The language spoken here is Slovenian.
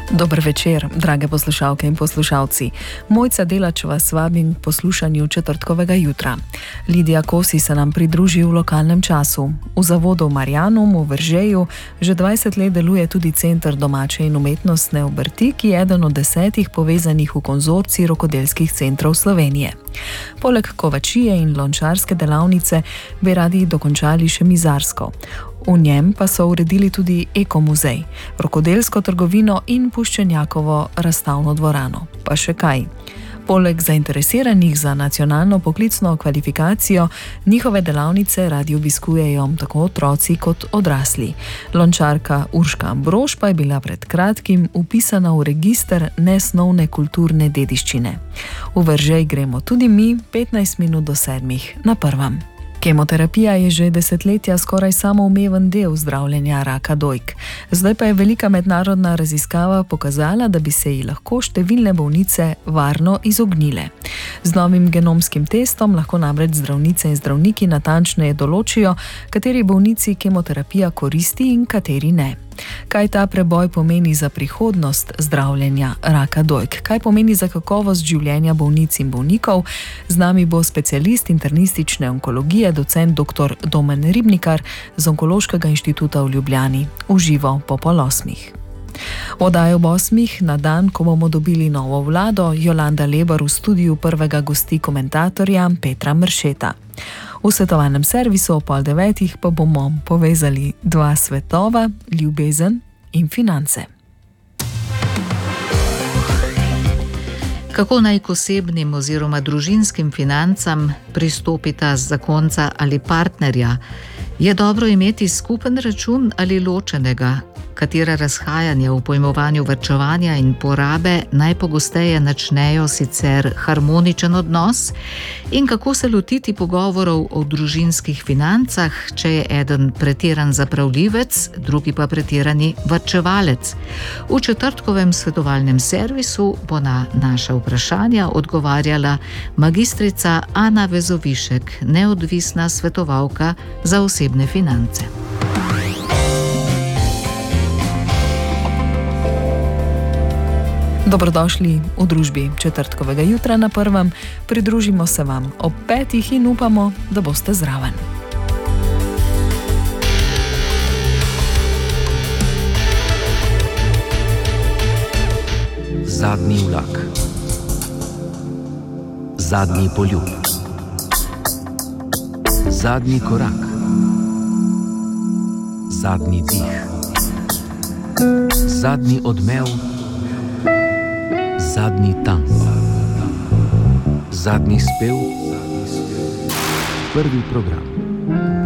Dober večer, drage poslušalke in poslušalci. Mojca Delač vas vabim k poslušanju četrtkovega jutra. Lidija Kosi se nam pridruži v lokalnem času. V zavodu Marjanum v Veržeju že 20 let deluje tudi Center domače in umetnostne obrti, ki je eden od 10 povezanih v konzorcij rokodelskih centrov Slovenije. Poleg kovačije in lončarske delavnice bi radi dokončali še mizarsko. V njem pa so uredili tudi ekomuzej, rokodelsko trgovino in puščenjakovo razstavno dvorano. Pa še kaj. Poleg zainteresiranih za nacionalno poklicno kvalifikacijo, njihove delavnice radi obiskujejo tako otroci kot odrasli. Lončarka Urška Ambrož pa je bila pred kratkim vpisana v register nesnovne kulturne dediščine. V Veržej gremo tudi mi 15 minut do 7 na prvem. Kemoterapija je že desetletja skoraj samoumeven del zdravljenja raka dojk. Zdaj pa je velika mednarodna raziskava pokazala, da bi se ji lahko številne bolnice varno izognile. Z novim genomskim testom lahko namreč zdravnice in zdravniki natančneje določijo, kateri bolnici kemoterapija koristi in kateri ne. Kaj ta preboj pomeni za prihodnost zdravljenja raka dojk? Kaj pomeni za kakovost življenja bolnic in bolnikov? Z nami bo specialist internistične onkologije, docent dr. Domen Ribnikar z Onkološkega inštituta v Ljubljani. V živo po 7:30. V oddaji ob 8, na dan, ko bomo dobili novo vlado, Jolanda Lebar v studiu prvega gosti komentatorja Petra Mršeta. V svetovalnem servisu ob 8:30 pa bomo povezali dva svetova, ljubezen in finance. Kako naj k osebnim oziroma družinskim financam pristopita zakonca ali partnerja? Je dobro imeti skupen račun ali ločenega? Katera razhajanja v pojmovanju varčevanja in porabe najpogosteje načnejo sicer harmoničen odnos? In kako se lotiti pogovorov o družinskih financah, če je eden pretiran zapravljivec, drugi pa pretirani varčevalec? V četrtkovem svetovalnem servisu bo na naša vprašanja odgovarjala magistrica Ana Vezovišek, neodvisna svetovalka za osebne finance. Dobrodošli v družbi četrtkovega jutra na prvem. Pridružimo se vam ob 5 in upamo, da boste zraven. Zadnji vlak. Zadnji poljub. Zadnji korak. Zadnji dih. Zadnji odmev. Zadnji tango. Zadnji spev. Prvi program.